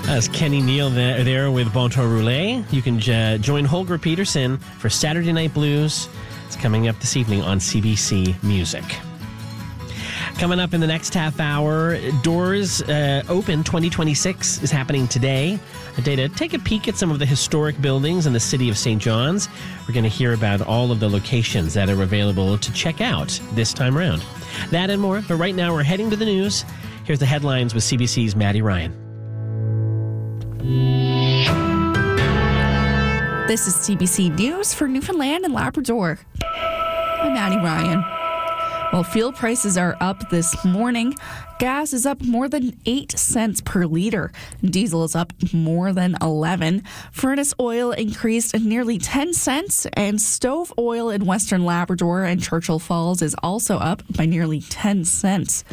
That's Kenny Neal there with Bon Temps Roulé. You can join Holger Peterson for Saturday Night Blues. It's coming up this evening on CBC Music. Coming up in the next half hour, Doors Open 2026 is happening today. A day to take a peek at some of the historic buildings in the city of St. John's. We're going to hear about all of the locations that are available to check out this time around. That and more, but right now we're heading to the news. Here's the headlines with CBC's Maddie Ryan. This is CBC News for Newfoundland and Labrador. I'm Maddie Ryan. Well, fuel prices are up this morning. Gas is up more than 8 cents per litre. Diesel is up more than 11. Furnace oil increased nearly 10 cents, and stove oil in Western Labrador and Churchill Falls is also up by nearly 10 cents.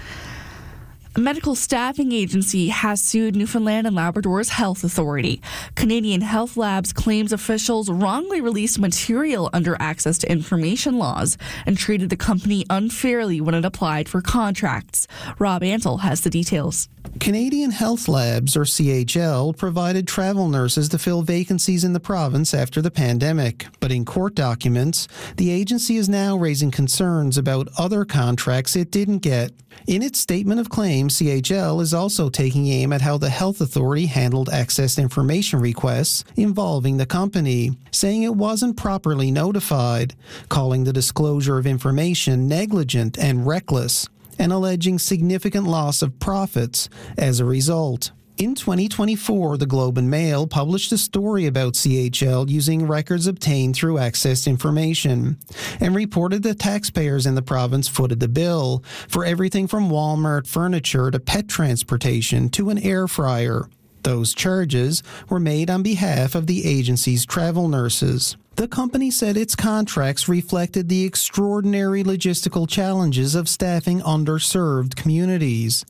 A medical staffing agency has sued Newfoundland and Labrador's Health Authority. Canadian Health Labs claims officials wrongly released material under access to information laws and treated the company unfairly when it applied for contracts. Rob Antle has the details. Canadian Health Labs, or CHL, provided travel nurses to fill vacancies in the province after the pandemic. But in court documents, the agency is now raising concerns about other contracts it didn't get. In its statement of claim, CHL is also taking aim at how the Health Authority handled access information requests involving the company, saying it wasn't properly notified, calling the disclosure of information negligent and reckless, and alleging significant loss of profits as a result. In 2024, the Globe and Mail published a story about CHL using records obtained through accessed information and reported that taxpayers in the province footed the bill for everything from Walmart furniture to pet transportation to an air fryer. Those charges were made on behalf of the agency's travel nurses. The company said its contracts reflected the extraordinary logistical challenges of staffing underserved communities.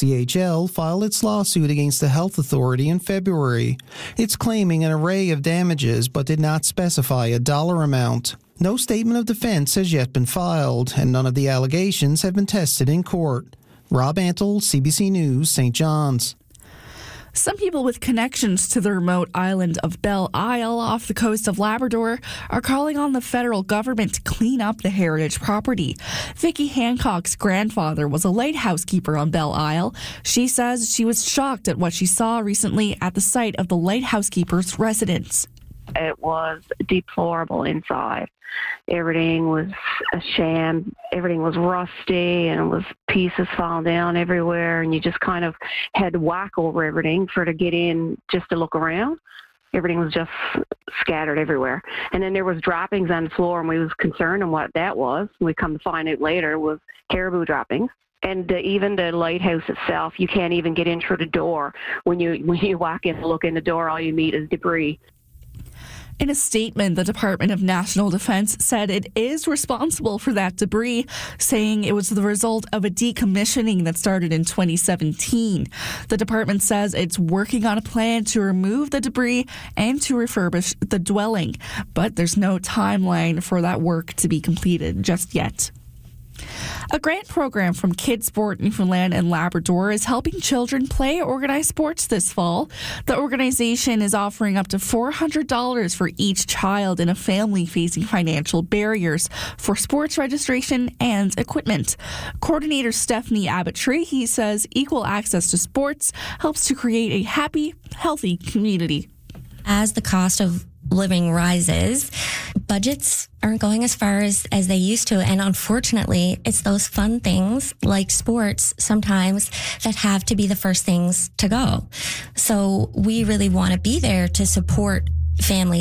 CHL filed its lawsuit against the Health Authority in February. It's claiming an array of damages but did not specify a dollar amount. No statement of defense has yet been filed, and none of the allegations have been tested in court. Rob Antle, CBC News, St. John's. Some people with connections to the remote island of Belle Isle off the coast of Labrador are calling on the federal government to clean up the heritage property. Vicky Hancock's grandfather was a lighthouse keeper on Belle Isle. She says she was shocked at what she saw recently at the site of the lighthouse keeper's residence. It was deplorable inside. Everything was a sham. Everything was rusty, and it was pieces falling down everywhere, and you just kind of had to whack over everything to get in just to look around. Everything was just scattered everywhere. And then there was droppings on the floor, and we was concerned on what that was. We come to find out later it was caribou droppings. And even the lighthouse itself, you can't even get in through the door. When you walk in and look in the door, all you meet is debris. In a statement, the Department of National Defence said it is responsible for that debris, saying it was the result of a decommissioning that started in 2017. The department says it's working on a plan to remove the debris and to refurbish the dwelling, but there's no timeline for that work to be completed just yet. A grant program from KidSport Newfoundland and Labrador is helping children play organized sports this fall. The organization is offering up to $400 for each child in a family facing financial barriers for sports registration and equipment. Coordinator Stephanie Abbott-Trahey says equal access to sports helps to create a happy, healthy community. As the cost of living rises, budgets aren't going as far as they used to. And unfortunately, it's those fun things like sports sometimes that have to be the first things to go. So we really want to be there to support families